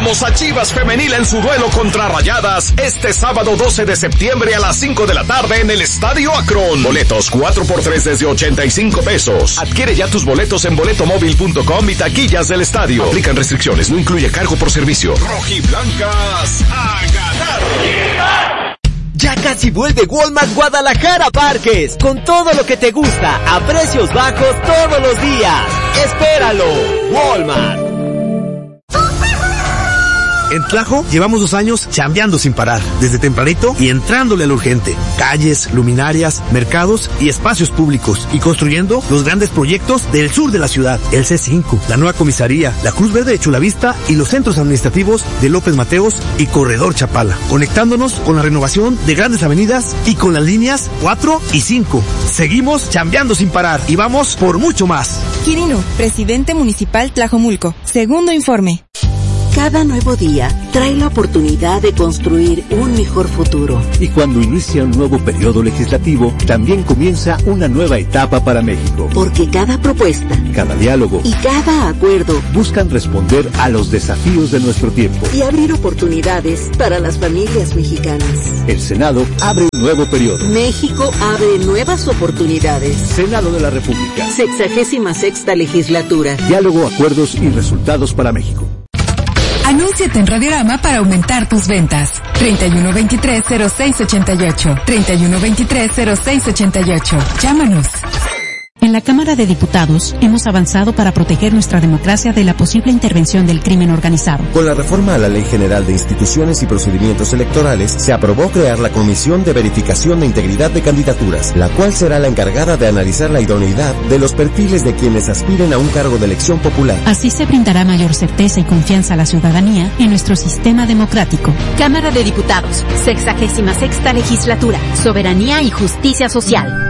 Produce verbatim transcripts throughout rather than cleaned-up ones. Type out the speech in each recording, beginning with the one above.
Apoyamos a Chivas Femenil en su duelo contra Rayadas este sábado doce de septiembre a las cinco de la tarde en el Estadio Akron. Boletos cuatro por tres desde ochenta y cinco pesos. Adquiere ya tus boletos en boleto móvil punto com y taquillas del estadio. Aplican restricciones, no incluye cargo por servicio. Rojiblancas a ganar. Ya casi vuelve Walmart Guadalajara Parques, con todo lo que te gusta, a precios bajos todos los días. ¡Espéralo! Walmart. En Tlajo llevamos dos años chambeando sin parar, desde tempranito y entrándole al urgente. Calles, luminarias, mercados y espacios públicos, y construyendo los grandes proyectos del sur de la ciudad. El C cinco, la nueva comisaría, la Cruz Verde de Chulavista y los centros administrativos de López Mateos y Corredor Chapala. Conectándonos con la renovación de grandes avenidas y con las líneas cuatro y cinco. Seguimos chambeando sin parar y vamos por mucho más. Quirino, presidente municipal Tlajomulco. Segundo informe. Cada nuevo día trae la oportunidad de construir un mejor futuro. Y cuando inicia un nuevo periodo legislativo, también comienza una nueva etapa para México. Porque cada propuesta, cada diálogo y cada acuerdo buscan responder a los desafíos de nuestro tiempo y abrir oportunidades para las familias mexicanas. El Senado abre un nuevo periodo. México abre nuevas oportunidades. Senado de la República. Sexagésima sexta legislatura. Diálogo, acuerdos y resultados para México. Anúnciate en Radiorama para aumentar tus ventas. treinta y uno veintitrés cero seis ochenta y ocho. treinta y uno veintitrés cero seis ochenta y ocho. Llámanos. En la Cámara de Diputados hemos avanzado para proteger nuestra democracia de la posible intervención del crimen organizado. Con la reforma a la Ley General de Instituciones y Procedimientos Electorales, se aprobó crear la Comisión de Verificación de Integridad de Candidaturas, la cual será la encargada de analizar la idoneidad de los perfiles de quienes aspiren a un cargo de elección popular. Así se brindará mayor certeza y confianza a la ciudadanía en nuestro sistema democrático. Cámara de Diputados, sexagésima sexta legislatura, soberanía y justicia social.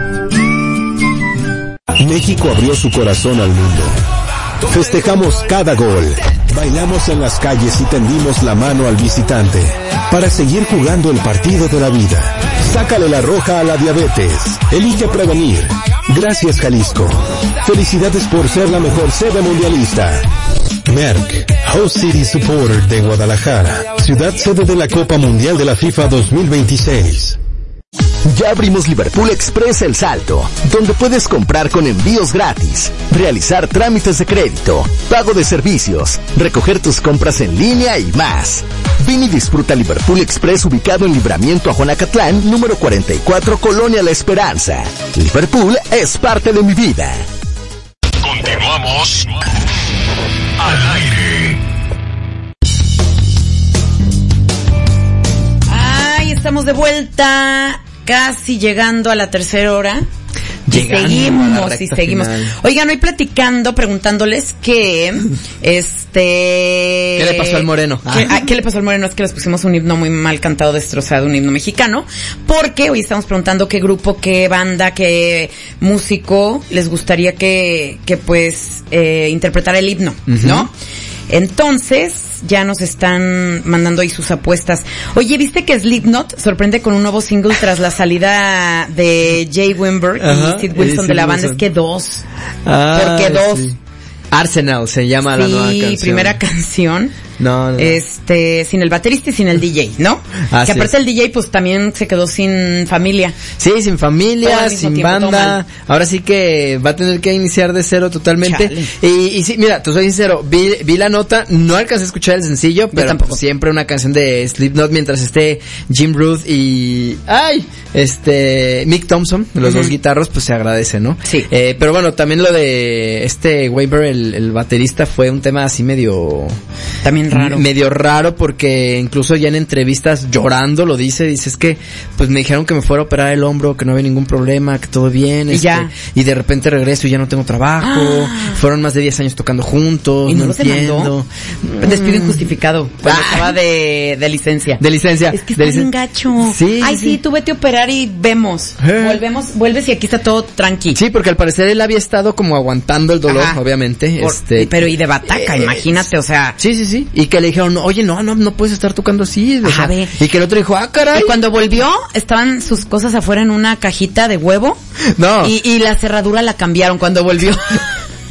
México abrió su corazón al mundo. Festejamos cada gol. Bailamos en las calles y tendimos la mano al visitante para seguir jugando el partido de la vida. Sácale la roja a la diabetes. Elige prevenir. Gracias, Jalisco. Felicidades por ser la mejor sede mundialista. Merck, Host City Supporter de Guadalajara, ciudad sede de la Copa Mundial de la FIFA dos mil veintiséis. Ya abrimos Liverpool Express El Salto, donde puedes comprar con envíos gratis, realizar trámites de crédito, pago de servicios, recoger tus compras en línea y más. Ven y disfruta Liverpool Express, ubicado en Libramiento a Juanacatlán, número cuarenta y cuatro, Colonia La Esperanza. Liverpool es parte de mi vida. Continuamos al aire. Ay, estamos de vuelta. Casi llegando a la tercera hora. Llegando y seguimos, y a seguimos. Final. Oigan, hoy platicando, preguntándoles que, este... ¿Qué le pasó al Moreno? ¿Qué, ah, ¿Qué le pasó al Moreno? Es que les pusimos un himno muy mal cantado, destrozado, un himno mexicano, porque hoy estamos preguntando qué grupo, qué banda, qué músico les gustaría que, que pues, eh, interpretara el himno, uh-huh. ¿no? Entonces, ya nos están mandando ahí sus apuestas. Oye, ¿viste que Slipknot sorprende con un nuevo single tras la salida de Jay Weinberg Ajá, y Sid Wilson de la banda? Wilson. Es que dos. Ah, ¿Por qué dos? Sí. Arsenal se llama sí, la nueva canción. Sí, primera canción. No, no. Este, sin el baterista y sin el D J, ¿no? Así que aparte es. el D J pues también se quedó sin familia. Sí, sin familia, sin tiempo, banda. Ahora sí que va a tener que iniciar de cero totalmente. Y, y sí, mira, te soy sincero, vi, vi la nota, no alcancé a escuchar el sencillo, pero tampoco. siempre una canción de Slipknot mientras esté Jim Root y, ay, este, Mick Thompson, los uh-huh. dos guitarros, pues se agradece, ¿no? Sí. Eh, pero bueno, también lo de este Weber, el, el baterista, fue un tema así medio... También raro. Medio raro porque incluso ya en entrevistas llorando lo dice, dice es que pues me dijeron que me fuera a operar el hombro, que no había ningún problema, que todo bien. Y este, ya. Y de repente regreso y ya no tengo trabajo. Ah. Fueron más de diez años tocando juntos. ¿Y no, no lo entiendo. Mm. Despido injustificado. Cuando ah. estaba de, de licencia. De licencia. Es que de está bien gacho. Sí. Ay, sí, sí, tú vete a operar y vemos. Eh. Volvemos, vuelves y aquí está todo tranqui. Sí, porque al parecer él había estado como aguantando el dolor, Ajá. obviamente. Por, este. Pero y de bataca, eh, imagínate, o sea. Sí, sí, sí. Y que le dijeron, oye, no, no, no puedes estar tocando así. Ajá, ve. Y que el otro dijo, ah, caray. Y cuando volvió, estaban sus cosas afuera en una cajita de huevo. No. Y, y la cerradura la cambiaron cuando volvió.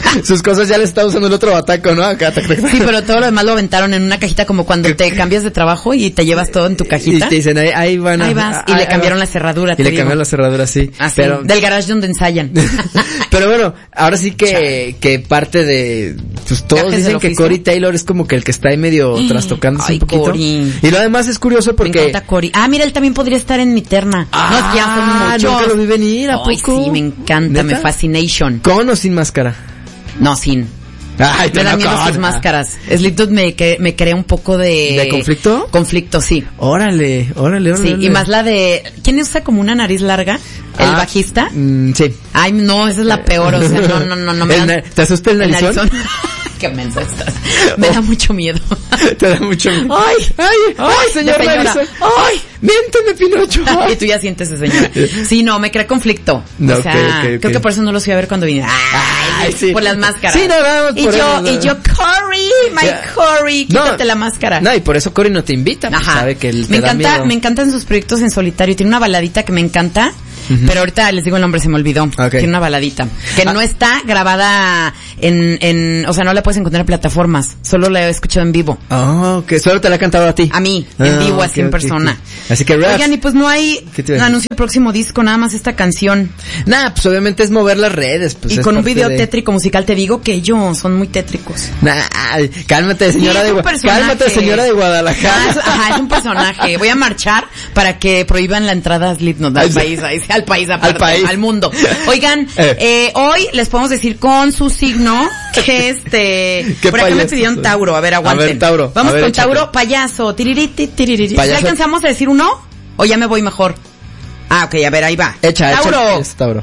sus cosas ya le está usando el otro bataco, ¿no? Acá, tac, tac, tac. Sí, pero todo lo demás lo aventaron en una cajita como cuando te cambias de trabajo y te llevas todo en tu cajita. Y te dicen, ahí, ahí van a... Ahí vas. Y ahí, le cambiaron ahí la cerradura, Y te le digo. cambiaron la cerradura, sí. Así, pero, del garage donde ensayan. pero bueno, ahora sí que, que parte de... Pues todos Gajes dicen del que oficio. Corey Taylor es como que el que está ahí medio trastocándose Ay, un poquito. Corey. Y lo demás es curioso Me porque... encanta Cory. Ah, mira, él también podría estar en mi terna. Ah, no, es que ya son muchos. nunca lo vi venir, ¿a Ay, poco? sí, me encanta, me ¿Neta? fascination. ¿Con o sin máscara? No, sin. Ay, Me dan no, miedo con. sus máscaras. Slipknot me, que, me crea un poco de... ¿De conflicto? Conflicto, sí. Órale, órale, órale. Sí, órale. y más la de... ¿Quién usa como una nariz larga? ¿El Ah, bajista? Mm, sí. Ay, no, esa es la peor, o sea, no, no, no, no me El dan- na- ¿Te asusta el el narizón? narizón. Qué mensa estás. Me da mucho miedo. Te da mucho miedo. Ay, Ay, ay, señor la señora. narizón. Ay, miénteme, Pinocho. y tú ya sientes esa señora. Sí, no, me crea conflicto. No, o sea, ok, ok, ok. creo que por eso no los fui a ver cuando vine. Ay, Ay, sí. por las máscaras. Sí, no, vamos y por yo, eso, no. y yo, Corey, my Ya. Corey, No. quítate la máscara. No, y por eso Corey no te invita, pues Ajá. sabe que él te me da encanta, miedo. me encantan sus proyectos en solitario. Tiene una baladita que me encanta. Ujú. Pero ahorita les digo el nombre, se me olvidó. Ok. Tiene una baladita. Que Ah. no está grabada en, en, o sea, no la puedes encontrar en plataformas. Solo la he escuchado en vivo. Oh, que solo te la ha cantado a ti. A mí, en Ah, vivo, ok, así en ok, persona. ok. Así que rap. Oigan, y pues no hay, ¿Qué te iba a no decir? anuncio el próximo disco, nada más esta canción. Nah, pues obviamente es mover las redes, pues y es con un parte video de- tétrico musical, te digo que ellos son muy tétricos. Nah, cálmate, señora Sí, es de un Gua- personaje. Cálmate, señora de Guadalajara. Ah, es, ajá, es un personaje. Voy a marchar para que prohíban la entrada a Slipknot al Ay, sí. país, ahí- al país aparte, Al país. al mundo. Oigan, Eh. eh, hoy les podemos decir con su signo que este, ¿Qué por acá me payaso pidieron soy? Tauro, a ver, aguanten. A ver, Tauro, Vamos a ver, con échate. Tauro, payaso, tiririti, tiririti. ¿Sí Payaso. alcanzamos a decir uno? ¿O ya me voy mejor? Ah, ok, a ver, ahí va. Echa, echa. Tauro. Es Tauro.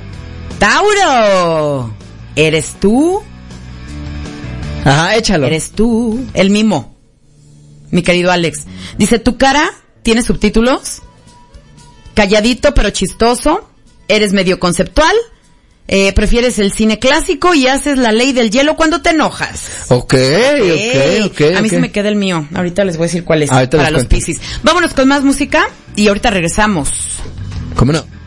Tauro. ¿Eres tú? Ajá, échalo. Eres tú. El mimo. Mi querido Alex. Dice, tu cara tiene subtítulos. Calladito pero chistoso. Eres medio conceptual. Eh, prefieres el cine clásico y haces la ley del hielo cuando te enojas. Ok, Ey, ok, ok. a mí ok. se me queda el mío. Ahorita les voy a decir cuál es Ahorita para les los cuento. Piscis. Vámonos con más música y ahorita regresamos. ¿Cómo no?